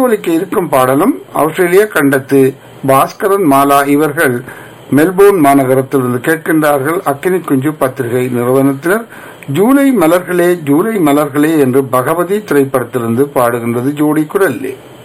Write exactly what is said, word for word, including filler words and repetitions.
ஒலிக்க இருக்கும் பாடலும் ஆஸ்திரேலிய கண்டத்து பாஸ்கரன் மாலா இவர்கள் மெல்போர்ன் மாநகரத்திலிருந்து கேட்கின்றார்கள். அக்கினி குஞ்சு பத்திரிகை நிறுவனத்தினர் ஜூலை மலர்களே ஜூலை மலர்களே என்று பகவதி திரைப்படத்திலிருந்து பாடுகின்றது ஜோடி குரல்லே.